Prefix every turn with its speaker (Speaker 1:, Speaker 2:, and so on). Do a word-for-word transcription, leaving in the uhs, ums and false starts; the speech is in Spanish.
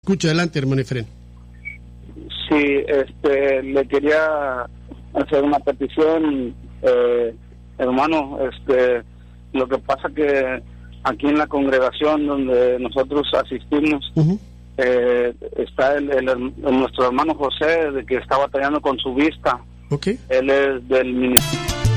Speaker 1: escucho. Adelante, hermano Efren.
Speaker 2: Sí, este, le quería hacer una petición, eh, hermano. Este, lo que pasa que aquí en la congregación donde nosotros asistimos, uh-huh. eh, está el, el, el, nuestro hermano José, de que está batallando con su vista.
Speaker 1: Okay.
Speaker 2: Él es del ministerio.